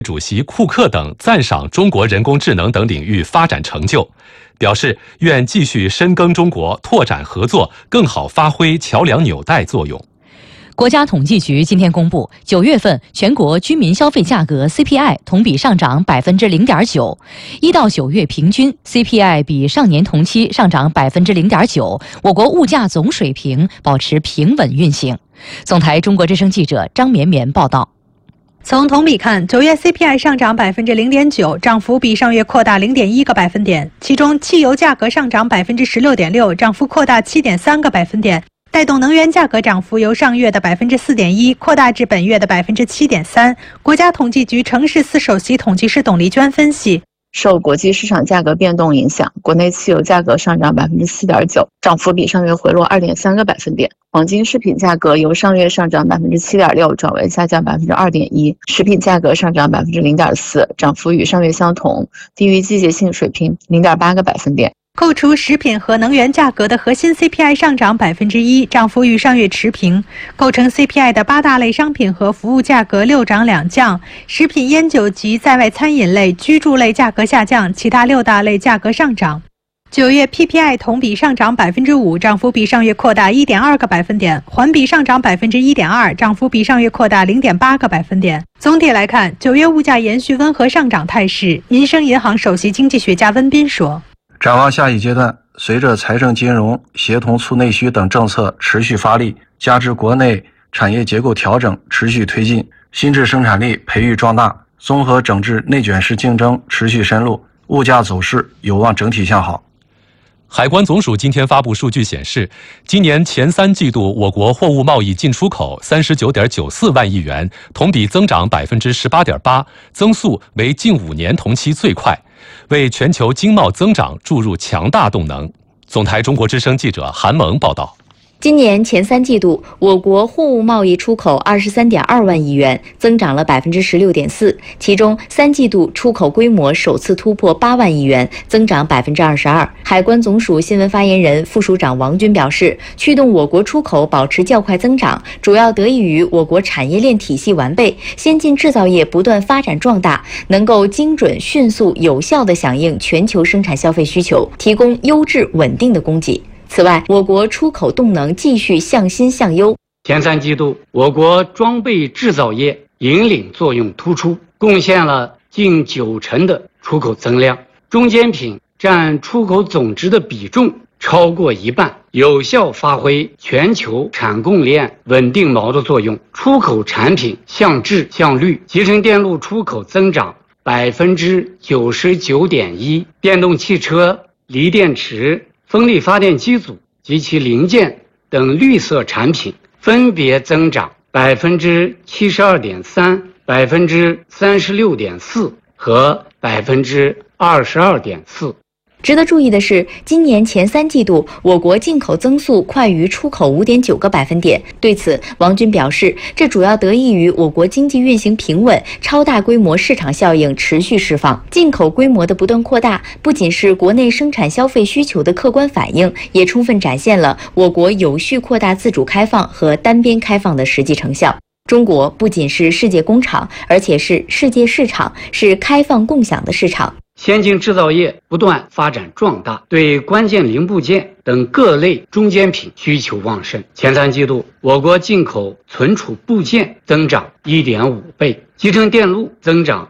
主席库克等赞赏中国人工智能等领域发展成就，表示愿继续深耕中国，拓展合作，更好发挥桥梁纽带作用。 国家统计局今天公布，9月份全国居民消费价格 CPI 同比上涨0.9%，1到9月平均 CPI 比上年同期上涨0.9%，我国物价总水平保持平稳运行。总台中国之声记者张绵绵报道。 从同比看，9月 CPI 上涨0.9%，涨幅比上月扩大0.1个百分点。其中，汽油价格上涨16.6%，涨幅扩大7.3个百分点，带动能源价格涨幅由上月的4.1%扩大至本月的7.3%。国家统计局城市司首席统计师董丽娟分析。 受国际市场价格变动影响，国内汽油价格上涨4.9%，涨幅比上月回落2.3个百分点。黄金饰品价格由上月上涨7.6%转为下降2.1%，食品价格上涨0.4%，涨幅与上月相同，低于季节性水平0.8个百分点。 扣除食品和能源价格的核心 CPI 上涨1%，涨幅与上月持平。构成 CPI 的8大类商品和服务价格6涨2降，食品、烟酒及在外餐饮类、居住类价格下降，其他6大类价格上涨。9月 PPI 同比上涨5%，涨幅比上月扩大1.2个百分点，环比上涨1.2%，涨幅比上月扩大0.8个百分点。总体来看，9月物价延续温和上涨态势。民生银行首席经济学家温彬说。 展望下一阶段，随着财政金融协同促内需等政策持续发力，加之国内产业结构调整持续推进，新质生产力培育壮大，综合整治内卷式竞争持续深入，物价走势有望整体向好。 海关总署今天发布数据显示，今年前3季度我国货物贸易进出口39.94万亿元，同比增长18.8%，增速为近5年同期最快，为全球经贸增长注入强大动能。总台中国之声记者韩萌报道。 今年前3季度，我国货物贸易出口23.2万亿元，增长了16.4%。其中3季度出口规模首次突破8万亿元，增长22%。海关总署新闻发言人、副署长王军表示，驱动我国出口保持较快增长，主要得益于我国产业链体系完备，先进制造业不断发展壮大，能够精准、迅速、有效地响应全球生产消费需求，提供优质稳定的供给。此外，我国出口动能继续向新向优。 前3季度，我国装备制造业引领作用突出，贡献了近90%的出口增量，中间品占出口总值的比重超过1半，有效发挥全球产供链稳定锚的作用。出口产品向质向率，集成电路出口增长99.1%，电动汽车、锂电池、风力发电机组及其零件等绿色产品分别增长72.3%、36.4%和22.4%。 值得注意的是，今年前3季度，我国进口增速快于出口5.9个百分点。对此，王军表示，这主要得益于我国经济运行平稳，超大规模市场效应持续释放，进口规模的不断扩大，不仅是国内生产消费需求的客观反映，也充分展现了我国有序扩大自主开放和单边开放的实际成效。中国不仅是世界工厂，而且是世界市场，是开放共享的市场。 先进制造业不断发展壮大，对关键零部件等各类中间品需求旺盛。前3季度，我国进口存储部件增长1.5倍，集成电路增长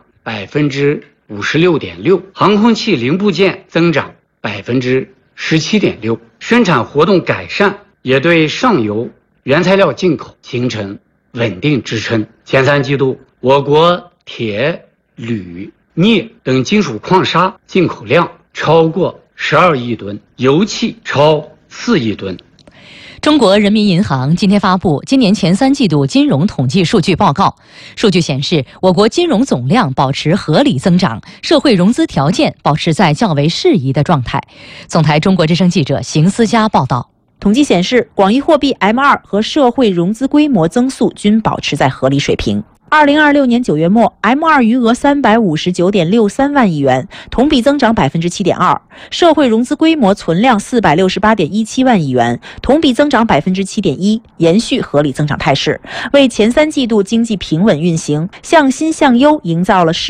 56.6%，航空器零部件增长17.6%。生产活动改善也对上游原材料进口形成稳定支撑。前3季度，我国铁、铝、镍等金属矿砂进口量超过12亿吨，油气超4亿吨。 中国人民银行今天发布今年前3季度金融统计数据报告。数据显示，我国金融总量保持合理增长，社会融资条件保持在较为适宜的状态。总台中国之声记者邢思佳报道。 统计显示，广义货币 M2 和社会融资规模增速均保持在合理水平。 2026年9月末 ，M2 余额359.63万亿元，同比增长7.2%；社会融资规模存量468.17万亿元，同比增长7.1%，延续合理增长态势，为前3季度经济平稳运行、向新向优营造了